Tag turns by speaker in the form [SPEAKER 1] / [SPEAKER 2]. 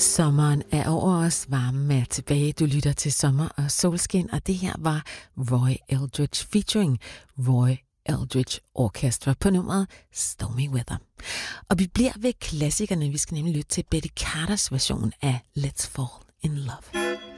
[SPEAKER 1] Sommeren er over os, varmen er tilbage. Du lytter til Sommer og Solskin, og det her var Roy Eldridge featuring Roy Eldridge Orchestra på nummeret Stormy Weather. Og vi bliver ved klassikerne. Vi skal nemlig lytte til Betty Carters version af Let's Fall in Love.